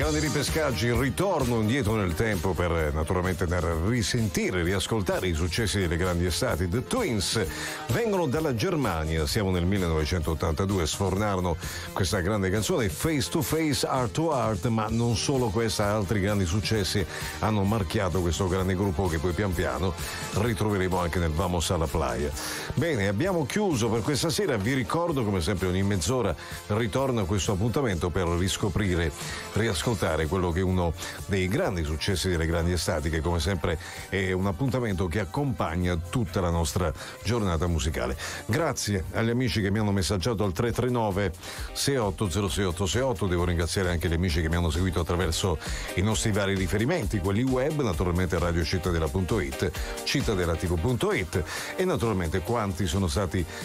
grandi ripescaggi, il ritorno indietro nel tempo per naturalmente risentire, riascoltare i successi delle grandi estati. The Twins vengono dalla Germania, siamo nel 1982, sfornarono questa grande canzone Face to Face, Heart to Heart, ma non solo questa, altri grandi successi hanno marchiato questo grande gruppo che poi pian piano ritroveremo anche nel Vamos alla Playa. Bene, abbiamo chiuso per questa sera, vi ricordo come sempre ogni mezz'ora ritorna questo appuntamento per riscoprire, riascoltare quello che è uno dei grandi successi delle grandi estati, che come sempre è un appuntamento che accompagna tutta la nostra giornata musicale. Grazie agli amici che mi hanno messaggiato al 339 6806 devo ringraziare anche gli amici che mi hanno seguito attraverso i nostri vari riferimenti, quelli web, naturalmente radiocittadella.it, cittadellatv.it, e naturalmente quanti sono stati